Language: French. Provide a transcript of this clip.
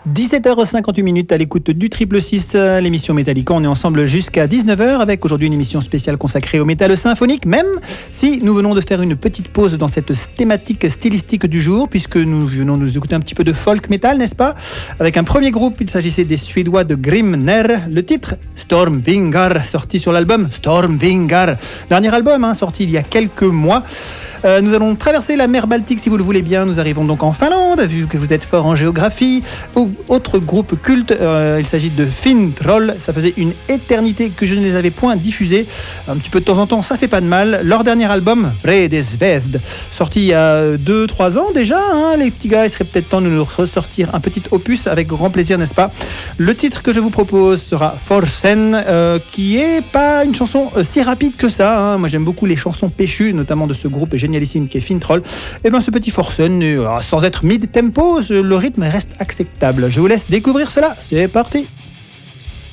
17h58 à l'écoute du 666, l'émission Metallica. On est ensemble jusqu'à 19h avec aujourd'hui une émission spéciale consacrée au métal symphonique, même si nous venons de faire une petite pause dans cette thématique stylistique du jour, puisque nous venons de nous écouter un petit peu de folk metal, n'est-ce pas? Avec un premier groupe, il s'agissait des Suédois de Grimner. Le titre, Stormvingar, sorti sur l'album Stormvingar. Dernier album, sorti il y a quelques mois. Nous allons traverser la mer Baltique si vous le voulez bien. Nous arrivons donc en Finlande, vu que vous êtes fort en géographie. Autre groupe culte, il s'agit de Finntroll. Ça faisait une éternité que je ne les avais point diffusés. Un petit peu de temps en temps, ça fait pas de mal. Leur dernier album, Vredesved, sorti il y a 2-3 ans déjà. Les petits gars, il serait peut-être temps de nous ressortir un petit opus avec grand plaisir, n'est-ce pas? Le titre que je vous propose sera Forsen, qui est pas une chanson si rapide que ça. Moi, j'aime beaucoup les chansons péchues, notamment de ce groupe génialissime qui est Finntroll. Et bien ce petit Forsen, sans être mid-tempo, le rythme reste acceptable. Je vous laisse découvrir cela, c'est parti.